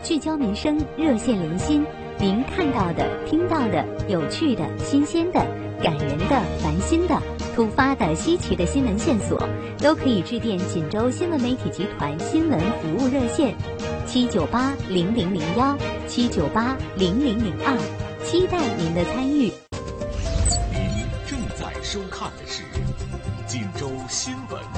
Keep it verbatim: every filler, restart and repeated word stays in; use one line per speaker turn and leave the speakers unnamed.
聚焦民生，热线连心。您看到的、听到的、有趣的、新鲜的、感人的、烦心的、突发的、稀奇的新闻线索，都可以致电锦州新闻媒体集团新闻服务热线七九八零零零幺七九八零零零二，期待您的参与。
您正在收看的是锦州新闻